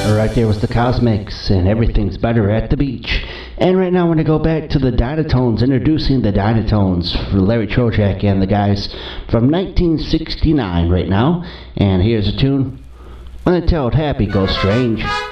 Right there was the Cosmics, and Everything's Better at the Beach. And right now I'm going to go back to the Dynatones, introducing the Dynatones for Larry Trojak and the guys from 1969 right now. And here's a tune, Until Happy Goes Strange.